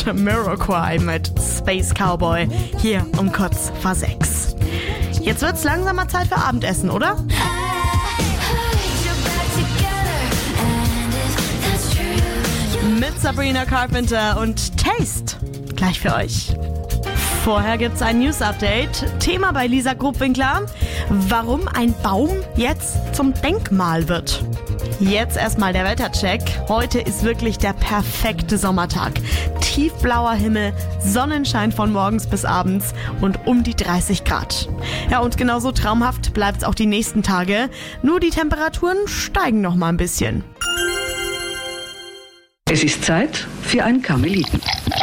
Jamiroquai mit Space Cowboy hier um kurz vor 6. Jetzt wird's langsam mal Zeit für Abendessen, oder? Mit Sabrina Carpenter und Taste. Gleich für euch. Vorher gibt's ein News-Update. Thema bei Lisa Grubwinkler: warum ein Baum jetzt zum Denkmal wird. Jetzt erstmal der Wettercheck. Heute ist wirklich der perfekte Sommertag. Tiefblauer Himmel, Sonnenschein von morgens bis abends und um die 30 Grad. Ja, und genauso traumhaft bleibt's auch die nächsten Tage. Nur die Temperaturen steigen noch mal ein bisschen. Es ist Zeit für ein Karmeliten.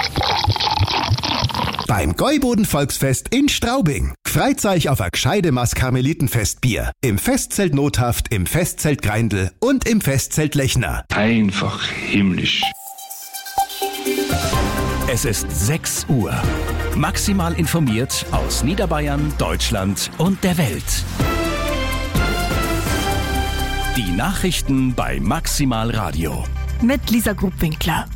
Beim Gäuboden-Volksfest in Straubing. Freut euch auf ein gescheide Maß Karmelitenfestbier. Im Festzelt Nothaft, im Festzelt Greindl und im Festzelt Lechner. Einfach himmlisch. Es ist 6 Uhr. Maximal informiert aus Niederbayern, Deutschland und der Welt. Die Nachrichten bei Maximal Radio. Mit Lisa Grubwinkler.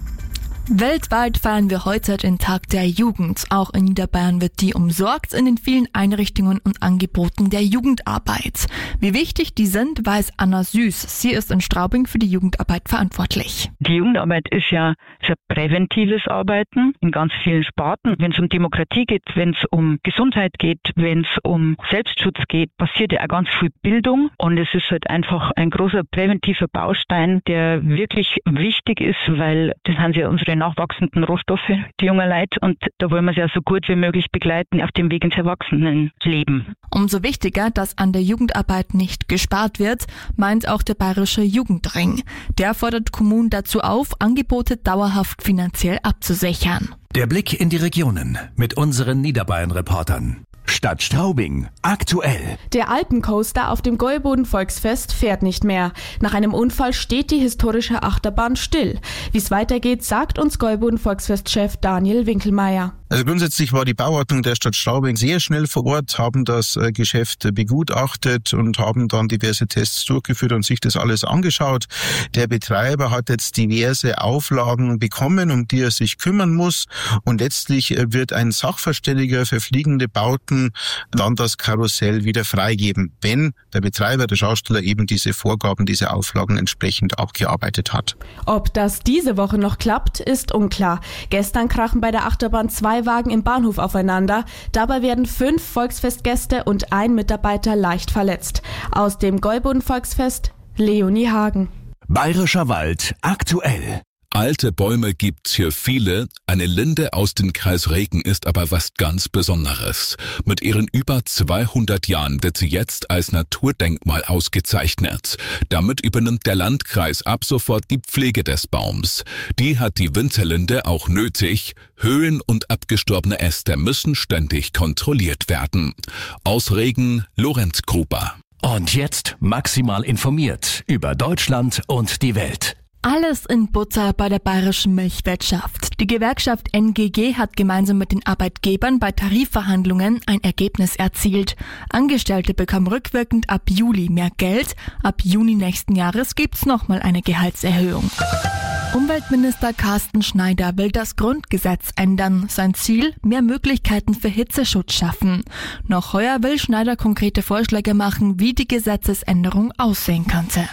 Weltweit feiern wir heute den Tag der Jugend. Auch in Niederbayern wird die umsorgt in den vielen Einrichtungen und Angeboten der Jugendarbeit. Wie wichtig die sind, weiß Anna Süß. Sie ist in Straubing für die Jugendarbeit verantwortlich. Die Jugendarbeit ist ja sehr präventives Arbeiten in ganz vielen Sparten. Wenn es um Demokratie geht, wenn es um Gesundheit geht, wenn es um Selbstschutz geht, passiert ja auch ganz viel Bildung. Und es ist halt einfach ein großer präventiver Baustein, der wirklich wichtig ist, weil das sind ja unsere nachwachsenden Rohstoffe, die jungen Leute, und da wollen wir sie ja so gut wie möglich begleiten auf dem Weg ins Erwachsenenleben. Umso wichtiger, dass an der Jugendarbeit nicht gespart wird, meint auch der Bayerische Jugendring. Der fordert Kommunen dazu auf, Angebote dauerhaft finanziell abzusichern. Der Blick in die Regionen mit unseren Niederbayern-Reportern. Stadt Straubing. Aktuell. Der Alpencoaster auf dem Gäuboden-Volksfest fährt nicht mehr. Nach einem Unfall steht die historische Achterbahn still. Wie es weitergeht, sagt uns Gäuboden-Volksfest-Chef Daniel Winkelmeier. Also grundsätzlich war die Bauordnung der Stadt Straubing sehr schnell vor Ort, haben das Geschäft begutachtet und haben dann diverse Tests durchgeführt und sich das alles angeschaut. Der Betreiber hat jetzt diverse Auflagen bekommen, um die er sich kümmern muss, und letztlich wird ein Sachverständiger für fliegende Bauten dann das Karussell wieder freigeben, wenn der Betreiber, der Schausteller, eben diese Vorgaben, diese Auflagen entsprechend abgearbeitet hat. Ob das diese Woche noch klappt, ist unklar. Gestern krachen bei der Achterbahn 2 Wagen im Bahnhof aufeinander. Dabei werden 5 Volksfestgäste und ein Mitarbeiter leicht verletzt. Aus dem Gäuboden-Volksfest, Leonie Hagen. Bayerischer Wald. Aktuell. Alte Bäume gibt's hier viele. Eine Linde aus dem Kreis Regen ist aber was ganz Besonderes. Mit ihren über 200 Jahren wird sie jetzt als Naturdenkmal ausgezeichnet. Damit übernimmt der Landkreis ab sofort die Pflege des Baums. Die hat die Winterlinde auch nötig. Höhen und abgestorbene Äste müssen ständig kontrolliert werden. Aus Regen, Lorenz Gruber. Und jetzt maximal informiert über Deutschland und die Welt. Alles in Butter bei der bayerischen Milchwirtschaft. Die Gewerkschaft NGG hat gemeinsam mit den Arbeitgebern bei Tarifverhandlungen ein Ergebnis erzielt. Angestellte bekommen rückwirkend ab Juli mehr Geld. Ab Juni nächsten Jahres gibt's nochmal eine Gehaltserhöhung. Umweltminister Carsten Schneider will das Grundgesetz ändern. Sein Ziel: mehr Möglichkeiten für Hitzeschutz schaffen. Noch heuer will Schneider konkrete Vorschläge machen, wie die Gesetzesänderung aussehen könnte.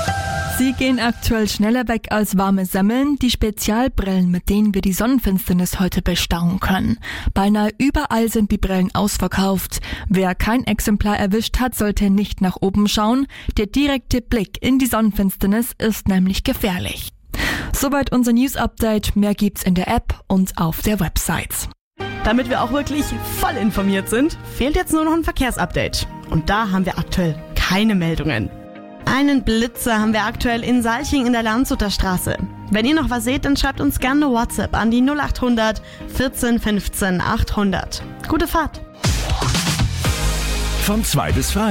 Sie gehen aktuell schneller weg als warme Semmeln, die Spezialbrillen, mit denen wir die Sonnenfinsternis heute bestaunen können. Beinahe überall sind die Brillen ausverkauft. Wer kein Exemplar erwischt hat, sollte nicht nach oben schauen. Der direkte Blick in die Sonnenfinsternis ist nämlich gefährlich. Soweit unser News-Update. Mehr gibt's in der App und auf der Website. Damit wir auch wirklich voll informiert sind, fehlt jetzt nur noch ein Verkehrsupdate. Und da haben wir aktuell keine Meldungen. Einen Blitzer haben wir aktuell in Salching in der Landshuter Straße. Wenn ihr noch was seht, dann schreibt uns gerne eine WhatsApp an die 0800 14 15 800. Gute Fahrt! Von 2 bis 5.